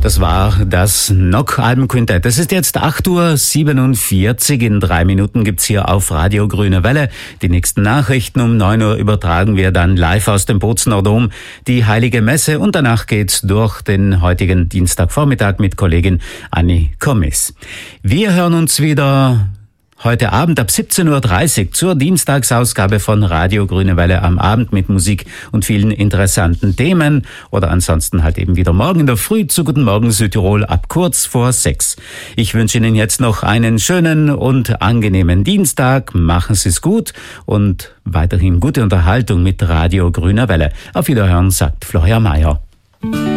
Das war das Nock-Albenquintett. Es ist jetzt 8:47 Uhr. In 3 Minuten gibt's hier auf Radio Grüne Welle die nächsten Nachrichten. Um 9 Uhr übertragen wir dann live aus dem Bozener Dom die Heilige Messe. Und danach geht's durch den heutigen Dienstagvormittag mit Kollegin Anni Kommis. Wir hören uns wieder heute Abend ab 17:30 Uhr zur Dienstagsausgabe von Radio Grüne Welle am Abend mit Musik und vielen interessanten Themen. Oder ansonsten halt eben wieder morgen in der Früh zu Guten Morgen Südtirol ab kurz vor 6. Ich wünsche Ihnen jetzt noch einen schönen und angenehmen Dienstag. Machen Sie es gut und weiterhin gute Unterhaltung mit Radio Grüne Welle. Auf Wiederhören, sagt Florian Mayer.